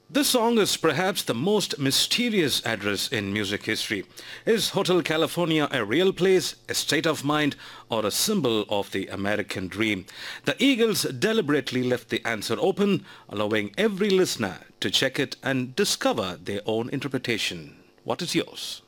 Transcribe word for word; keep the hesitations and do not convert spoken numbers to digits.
This song is perhaps the most mysterious address in music history. Is Hotel California a real place, a state of mind, or a symbol of the American dream? The Eagles deliberately left the answer open, allowing every listener to check it and discover their own interpretation. What is yours?